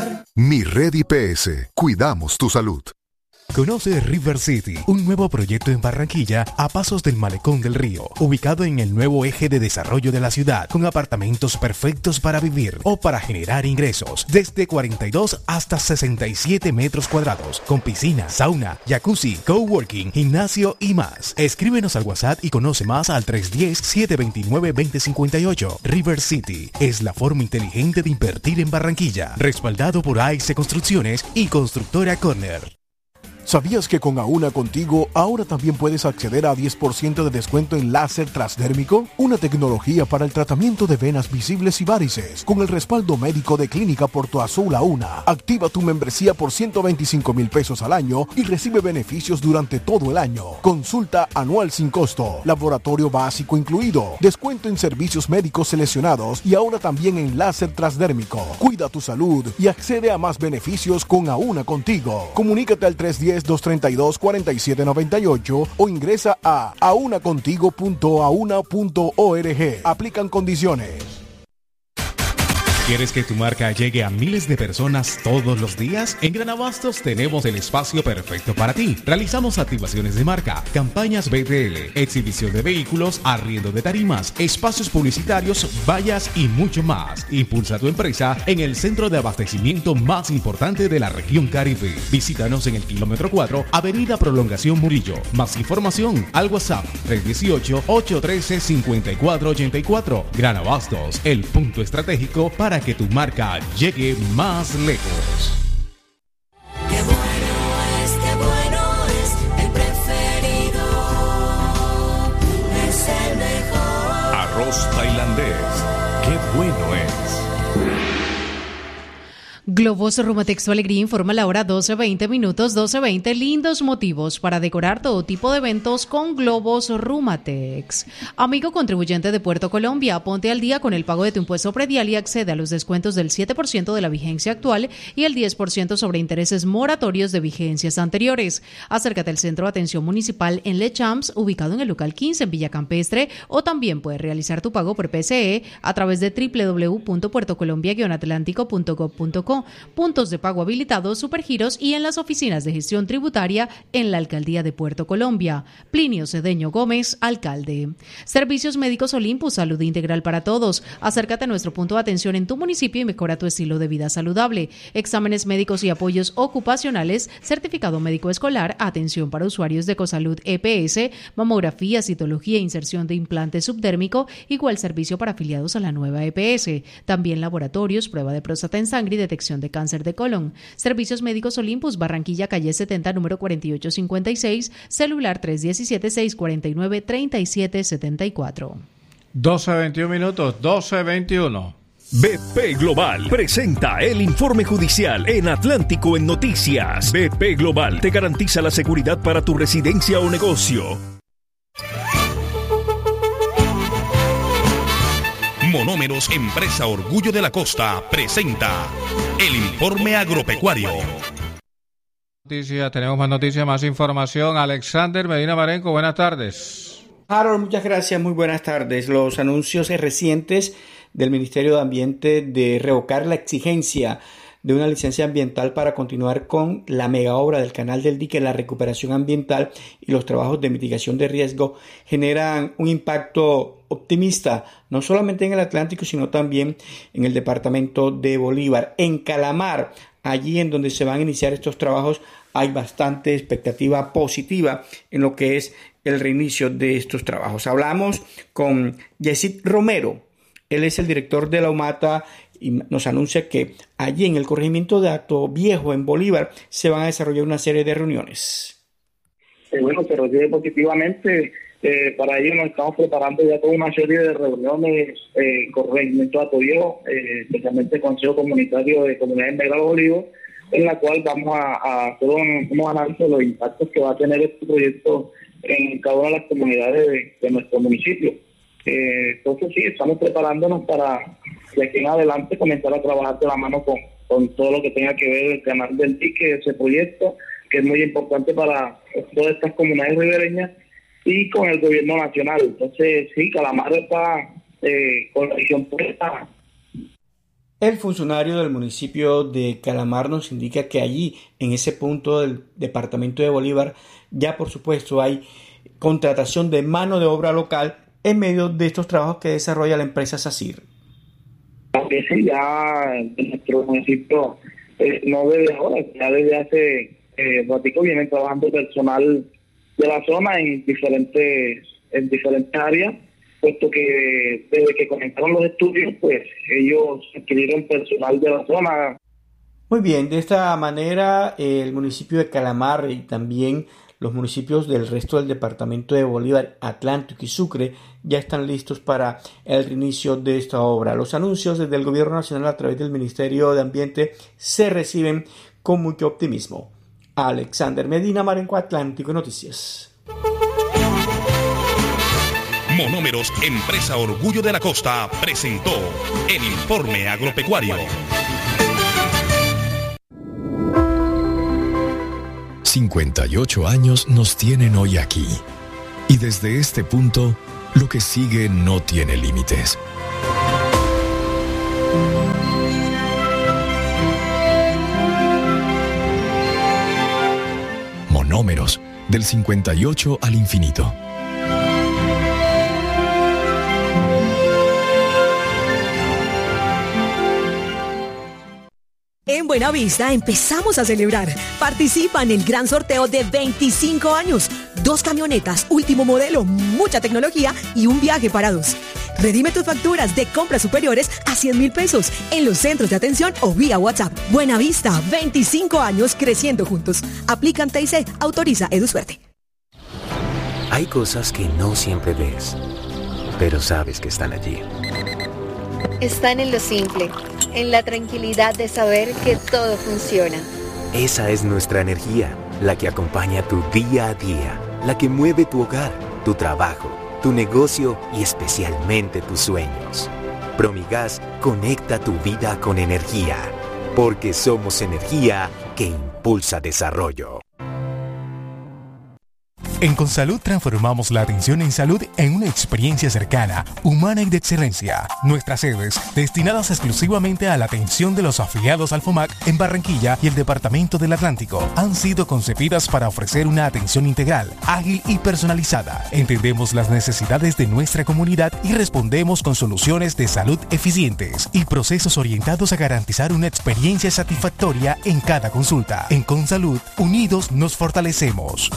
bienestar. Mi Red IPS. Cuidamos tu salud. Conoce River City, un nuevo proyecto en Barranquilla a pasos del Malecón del Río, ubicado en el nuevo eje de desarrollo de la ciudad, con apartamentos perfectos para vivir o para generar ingresos, desde 42 hasta 67 metros cuadrados, con piscina, sauna, jacuzzi, coworking, gimnasio y más. Escríbenos al WhatsApp y conoce más al 310-729-2058. River City es la forma inteligente de invertir en Barranquilla, respaldado por AIC Construcciones y Constructora Corner. ¿Sabías que con Auna Contigo ahora también puedes acceder a 10% de descuento en láser transdérmico? Una tecnología para el tratamiento de venas visibles y varices, con el respaldo médico de Clínica Porto Azul Auna. Activa tu membresía por 125,000 pesos al año y recibe beneficios durante todo el año. Consulta anual sin costo, laboratorio básico incluido, descuento en servicios médicos seleccionados y ahora también en láser transdérmico. Cuida tu salud y accede a más beneficios con Auna Contigo. Comunícate al 310-232-4798 o ingresa a aunacontigo.auna.org. Aplican condiciones. ¿Quieres que tu marca llegue a miles de personas todos los días? En Gran Abastos tenemos el espacio perfecto para ti. Realizamos activaciones de marca, campañas BTL, exhibición de vehículos, arriendo de tarimas, espacios publicitarios, vallas y mucho más. Impulsa tu empresa en el centro de abastecimiento más importante de la región Caribe. Visítanos en el kilómetro 4, Avenida Prolongación Murillo. Más información al WhatsApp 318-813-5484. Gran Abastos, el punto estratégico para que tu marca llegue más lejos. Qué bueno es el preferido, es el mejor. Arroz tailandés, qué bueno es. Globos Rumatex Tu Alegría informa la hora 12:20 minutos, 12:20. Lindos motivos para decorar todo tipo de eventos con Globos Rumatex. Amigo contribuyente de Puerto Colombia, ponte al día con el pago de tu impuesto predial y accede a los descuentos del 7% de la vigencia actual y el 10% sobre intereses moratorios de vigencias anteriores. Acércate al Centro de Atención Municipal en Le Champs, ubicado en el local 15 en Villa Campestre, o también puedes realizar tu pago por PCE a través de www.puertocolombia-atlántico.gov.co. Puntos de pago habilitados, supergiros y en las oficinas de gestión tributaria en la Alcaldía de Puerto Colombia. Plinio Cedeño Gómez, alcalde. Servicios Médicos Olympus, salud integral para todos. Acércate a nuestro punto de atención en tu municipio y mejora tu estilo de vida saludable. Exámenes médicos y apoyos ocupacionales, certificado médico escolar, atención para usuarios de Ecosalud EPS, mamografía, citología e inserción de implante subdérmico, igual servicio para afiliados a la nueva EPS. También laboratorios, prueba de próstata en sangre y detección de cáncer de colon. Servicios Médicos Olympus, Barranquilla, calle 70, número 4856, celular 317-649-3774. 12:21 minutos, 12:21. BP Global presenta el informe judicial en Atlántico en Noticias. BP Global te garantiza la seguridad para tu residencia o negocio. Monómeros, empresa Orgullo de la Costa, presenta el informe agropecuario. Tenemos más noticias, más información. Alexander Medina Marenco, buenas tardes. Harold, muchas gracias, muy buenas tardes. Los anuncios recientes del Ministerio de Ambiente de revocar la exigencia de una licencia ambiental para continuar con la mega obra del Canal del Dique, la recuperación ambiental y los trabajos de mitigación de riesgo generan un impacto optimista, no solamente en el Atlántico, sino también en el departamento de Bolívar. En Calamar, allí en donde se van a iniciar estos trabajos, hay bastante expectativa positiva en lo que es el reinicio de estos trabajos. Hablamos con Yesid Romero, él es el director de la UMATA y nos anuncia que allí en el corregimiento de Acto Viejo en Bolívar se van a desarrollar una serie de reuniones. Bueno, se recibe positivamente. Para ello nos estamos preparando ya toda una serie de reuniones con Corregimiento de Acto Viejo, especialmente el Consejo Comunitario de Comunidades Negras de los Olivos, en la cual vamos a hacer un análisis de los impactos que va a tener este proyecto en cada una de las comunidades de nuestro municipio. Entonces sí, estamos preparándonos para de aquí en adelante comenzar a trabajar de la mano con todo lo que tenga que ver el Canal del Dique, ese proyecto que es muy importante para todas estas comunidades ribereñas y con el gobierno nacional. Entonces sí, Calamar está con la visión puesta. El funcionario del municipio de Calamar nos indica que allí, en ese punto del departamento de Bolívar, ya por supuesto hay contratación de mano de obra local en medio de estos trabajos que desarrolla la empresa SACIR. Aunque sí, ya en nuestro municipio no desde ahora, ya desde hace ratico vienen trabajando personal de la zona en diferentes áreas, puesto que desde que comenzaron los estudios, pues ellos adquirieron personal de la zona. Muy bien, de esta manera el municipio de Calamar y también los municipios del resto del departamento de Bolívar, Atlántico y Sucre ya están listos para el reinicio de esta obra. Los anuncios desde el Gobierno Nacional a través del Ministerio de Ambiente se reciben con mucho optimismo. Alexander Medina, Marenco, Atlántico Noticias. Monómeros, empresa Orgullo de la Costa, presentó el informe agropecuario. 58 años nos tienen hoy aquí. Y desde este punto, lo que sigue no tiene límites. Monómeros, del 58 al infinito. En Buenavista empezamos a celebrar. Participa en el gran sorteo de 25 años. 2 camionetas, último modelo, mucha tecnología y un viaje para 2. Redime tus facturas de compras superiores a 100,000 pesos en los centros de atención o vía WhatsApp. Buenavista, 25 años creciendo juntos. Aplican TIC, autoriza EduSuerte. Hay cosas que no siempre ves, pero sabes que están allí. Están en lo simple, en la tranquilidad de saber que todo funciona. Esa es nuestra energía, la que acompaña tu día a día, la que mueve tu hogar, tu trabajo, tu negocio y especialmente tus sueños. Promigas conecta tu vida con energía, porque somos energía que impulsa desarrollo. En Consalud transformamos la atención en salud en una experiencia cercana, humana y de excelencia. Nuestras sedes, destinadas exclusivamente a la atención de los afiliados al FOMAC en Barranquilla y el Departamento del Atlántico, han sido concebidas para ofrecer una atención integral, ágil y personalizada. Entendemos las necesidades de nuestra comunidad y respondemos con soluciones de salud eficientes y procesos orientados a garantizar una experiencia satisfactoria en cada consulta. En Consalud, unidos nos fortalecemos.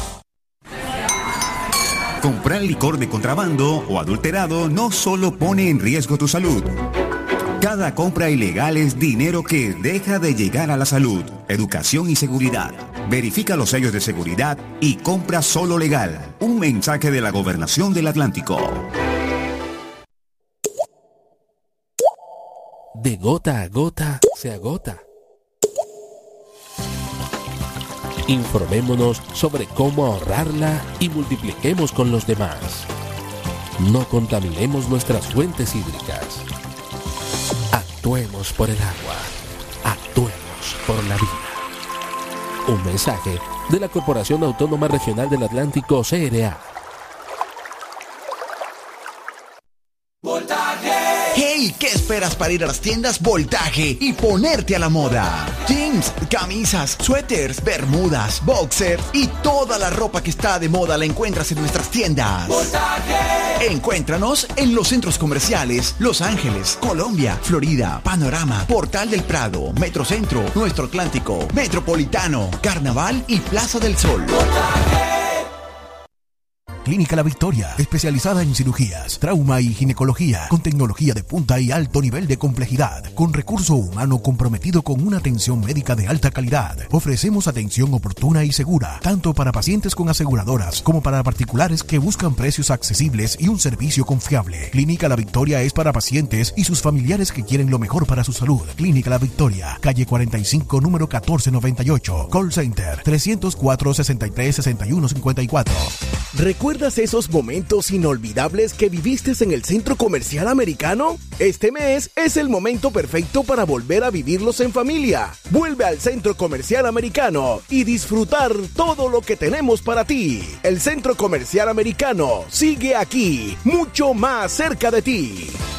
Comprar licor de contrabando o adulterado no solo pone en riesgo tu salud. Cada compra ilegal es dinero que deja de llegar a la salud, educación y seguridad. Verifica los sellos de seguridad y compra solo legal. Un mensaje de la Gobernación del Atlántico. De gota a gota se agota. Informémonos sobre cómo ahorrarla y multipliquemos con los demás. No contaminemos nuestras fuentes hídricas. Actuemos por el agua. Actuemos por la vida. Un mensaje de la Corporación Autónoma Regional del Atlántico, CRA. ¡Hey! ¿Qué esperas para ir a las tiendas Voltaje y ponerte a la moda? Jeans, camisas, suéteres, bermudas, boxer y toda la ropa que está de moda la encuentras en nuestras tiendas. ¡Voltaje! Encuéntranos en los centros comerciales Los Ángeles, Colombia, Florida, Panorama, Portal del Prado, Metrocentro, Nuestro Atlántico, Metropolitano, Carnaval y Plaza del Sol. ¡Voltaje! Clínica La Victoria, especializada en cirugías, trauma y ginecología, con tecnología de punta y alto nivel de complejidad, con recurso humano comprometido con una atención médica de alta calidad. Ofrecemos atención oportuna y segura, tanto para pacientes con aseguradoras como para particulares que buscan precios accesibles y un servicio confiable. Clínica La Victoria es para pacientes y sus familiares que quieren lo mejor para su salud. Clínica La Victoria, calle 45, número 1498, call center 304-63-6154. ¿Recuerdas esos momentos inolvidables que viviste en el Centro Comercial Americano? Este mes es el momento perfecto para volver a vivirlos en familia. Vuelve al Centro Comercial Americano y disfrutar todo lo que tenemos para ti. El Centro Comercial Americano sigue aquí, mucho más cerca de ti.